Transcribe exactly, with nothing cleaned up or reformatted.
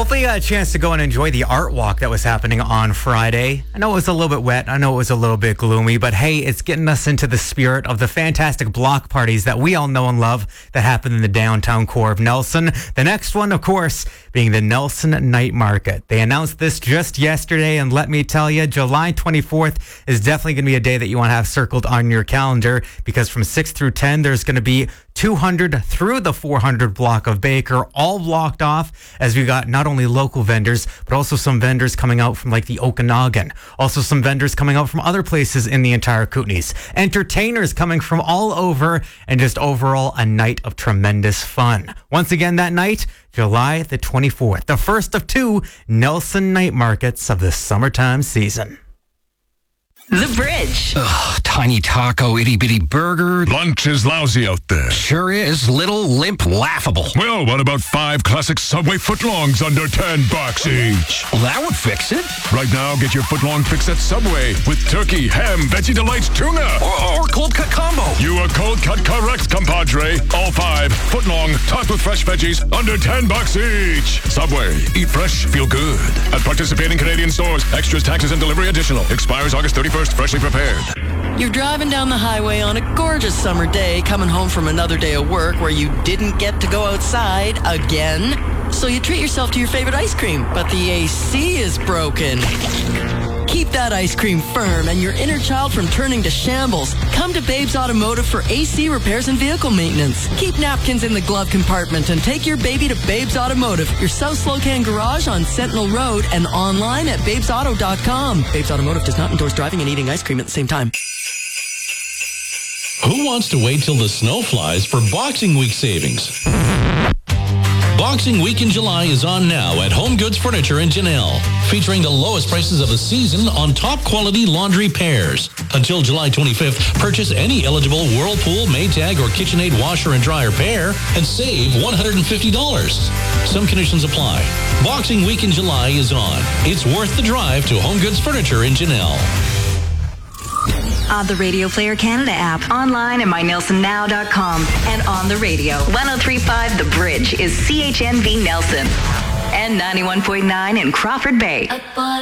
Hopefully you got a chance to go and enjoy the art walk that was happening on Friday. I know it was a little bit wet. I know it was a little bit gloomy, but hey, it's getting us into the spirit of the fantastic block parties that we all know and love that happen in the downtown core of Nelson. The next one, of course, being the Nelson Night Market. They announced this just yesterday, and let me tell you, July twenty-fourth is definitely going to be a day that you want to have circled on your calendar, because from six through ten, there's going to be two hundred through the four hundred block of Baker, all blocked off, as we got not only local vendors, but also some vendors coming out from like the Okanagan. Also some vendors coming out from other places in the entire Kootenays. Entertainers coming from all over, and just overall a night of tremendous fun. Once again that night, July the twenty-fourth, the first of two Nelson night markets of the summertime season. The Bridge. Ugh, tiny taco, itty bitty burger. Lunch is lousy out there. Sure is. Little, limp, laughable. Well, what about five classic Subway footlongs under ten bucks each? Well, that would fix it. Right now, get your footlong fix at Subway with turkey, ham, veggie delights, tuna. Or, or cold cut combo. You are cold cut correct, compadre. All five footlong topped with fresh veggies under ten bucks each. Subway. Eat fresh, feel good. At participating Canadian stores. Extras, taxes, and delivery additional. Expires August thirty-first. Freshly prepared. You're driving down the highway on a gorgeous summer day, coming home from another day of work where you didn't get to go outside again. So you treat yourself to your favorite ice cream, but the A C is broken. Keep that ice cream firm and your inner child from turning to shambles. Come to Babes Automotive for A C repairs and vehicle maintenance. Keep napkins in the glove compartment and take your baby to Babes Automotive, your South Slocan garage on Sentinel Road, and online at babes auto dot com. Babes Automotive does not endorse driving and eating ice cream at the same time. Who wants to wait till the snow flies for Boxing Week savings? Boxing Week in July is on now at Home Goods Furniture in Janelle, featuring the lowest prices of the season on top quality laundry pairs. Until July twenty-fifth, purchase any eligible Whirlpool, Maytag, or KitchenAid washer and dryer pair and save one hundred fifty dollars. Some conditions apply. Boxing Week in July is on. It's worth the drive to Home Goods Furniture in Janelle. On the Radio Player Canada app, online at my nelson now dot com, and on the radio. one oh three point five The Bridge is C H N V Nelson and ninety-one point nine in Crawford Bay.